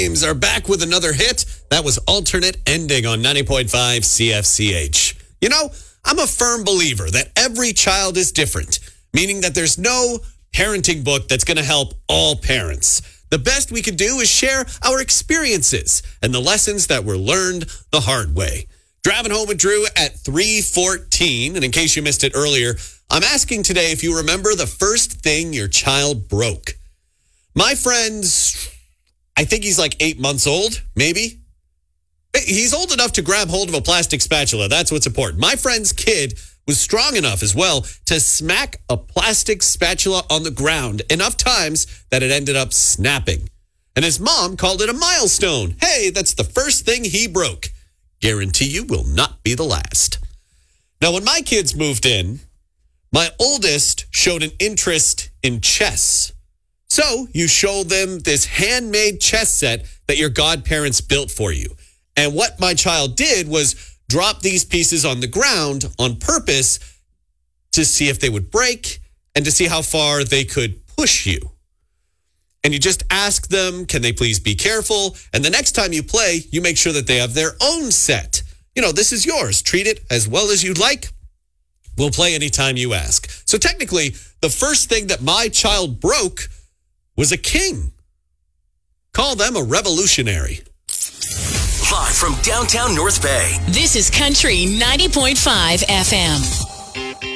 Flames are back with another hit. That was Alternate Ending on 90.5 CFCH. You know, I'm a firm believer that every child is different, meaning that there's no parenting book that's going to help all parents. The best we can do is share our experiences and the lessons that were learned the hard way. Driving Home with Drew at 3:14. And in case you missed it earlier, I'm asking today if you remember the first thing your child broke. My friend's, I think he's like 8 months old, maybe. He's old enough to grab hold of a plastic spatula. That's what's important. My friend's kid was strong enough as well to smack a plastic spatula on the ground enough times that it ended up snapping. And his mom called it a milestone. Hey, that's the first thing he broke. Guarantee you will not be the last. Now, when my kids moved in, my oldest showed an interest in chess. So you show them this handmade chess set that your godparents built for you. And what my child did was drop these pieces on the ground on purpose to see if they would break and to see how far they could push you. And you just ask them, can they please be careful? And the next time you play, you make sure that they have their own set. You know, this is yours. Treat it as well as you'd like. We'll play anytime you ask. So technically, the first thing that my child broke was a king. Call them a revolutionary. Live from downtown North Bay. This is Country 90.5 FM.